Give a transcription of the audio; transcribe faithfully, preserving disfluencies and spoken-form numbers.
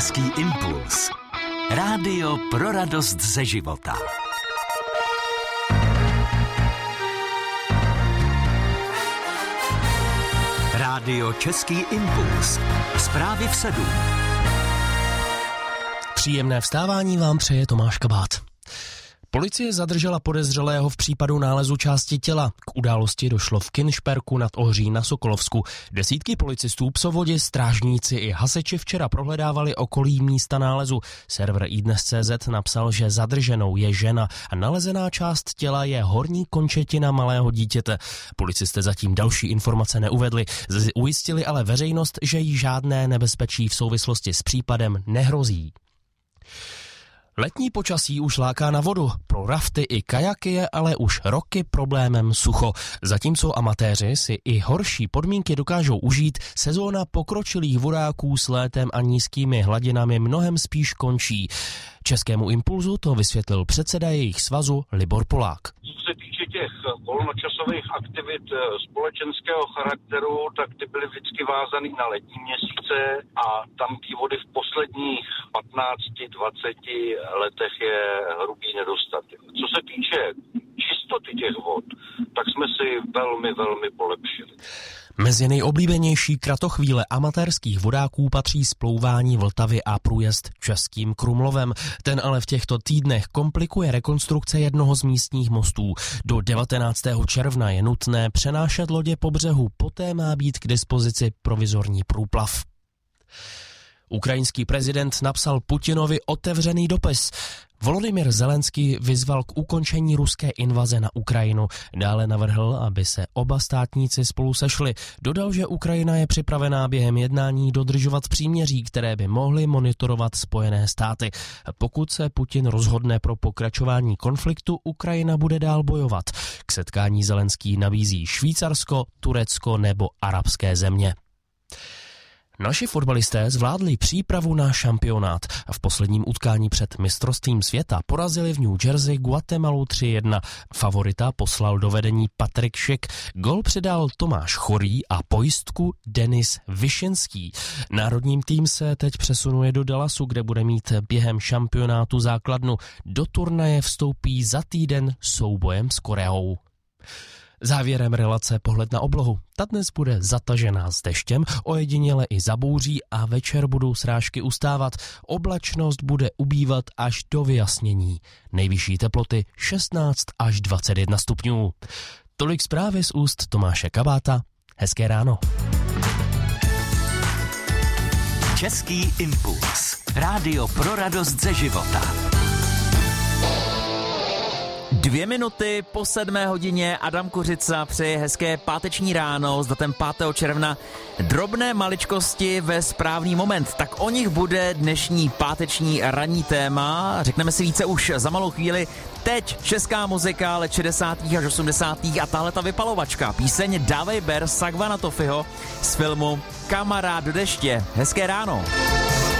Český impuls. Rádio pro radost ze života. Rádio Český impuls. Zprávy v sedm. Příjemné vstávání vám přeje Tomáš Kabát. Policie zadržela podezřelého v případu nálezu části těla. K události došlo v Kinšperku nad Ohří na Sokolovsku. Desítky policistů, psovodi, strážníci i hasiči včera prohledávali okolí místa nálezu. Server iDnes tečka cé zet napsal, že zadrženou je žena a nalezená část těla je horní končetina malého dítěte. Policisté zatím další informace neuvedli. Ujistili ale veřejnost, že jí žádné nebezpečí v souvislosti s případem nehrozí. Letní počasí už láká na vodu. Pro rafty i kajaky je ale už roky problémem sucho. Zatímco amatéři si i horší podmínky dokážou užít, sezóna pokročilých vodáků s létem a nízkými hladinami mnohem spíš končí. Českému impulzu to vysvětlil předseda jejich svazu Libor Polák. Co se týče těch volnočasových aktivit společenského charakteru, tak ty byly vždycky vázaný na letní měsíce a tam ty vody v posledních patnácti dvaceti letech je hrubý nedostatek. Co se týče čistoty těch vod, tak jsme si velmi, velmi polepšili. Mezi nejoblíbenější kratochvíle amatérských vodáků patří splouvání Vltavy a průjezd Českým Krumlovem. Ten ale v těchto týdnech komplikuje rekonstrukce jednoho z místních mostů. Do devatenáctého června je nutné přenášet lodě po břehu, poté má být k dispozici provizorní průplav. Ukrajinský prezident napsal Putinovi otevřený dopis. Volodymyr Zelenský vyzval k ukončení ruské invaze na Ukrajinu. Dále navrhl, aby se oba státníci spolu sešli. Dodal, že Ukrajina je připravená během jednání dodržovat příměří, které by mohly monitorovat Spojené státy. Pokud se Putin rozhodne pro pokračování konfliktu, Ukrajina bude dál bojovat. K setkání Zelenský nabízí Švýcarsko, Turecko nebo arabské země. Naši fotbalisté zvládli přípravu na šampionát a v posledním utkání před mistrovstvím světa porazili v New Jersey Guatemalu tři jedna. Favorita poslal do vedení Patrik Šek, gol přidal Tomáš Chorý a pojistku Denis Vyšenský. Národním tým se teď přesunuje do Dallasu, kde bude mít během šampionátu základnu. Do turnaje vstoupí za týden soubojem s Koreou. Závěrem relace pohled na oblohu. Ta dnes bude zatažená s deštěm, ojediněle i zabouří a večer budou srážky ustávat. Oblačnost bude ubývat až do vyjasnění. Nejvyšší teploty šestnáct až dvacet jedna stupňů. Tolik zprávy z úst Tomáše Kabáta. Hezké ráno. Český impuls. Rádio pro radost ze života. Dvě minuty po sedmé hodině Adam Kořica přeje hezké páteční ráno s datem pátého června. Drobné maličkosti ve správný moment. Tak o nich bude dnešní páteční ranní téma. Řekneme si více už za malou chvíli. Teď česká muzika let šedesátých až osmdesátých a tahle ta vypalovačka. Píseň Dávej ber Sagvana Tofiho z filmu Kamarád do deště. Hezké ráno.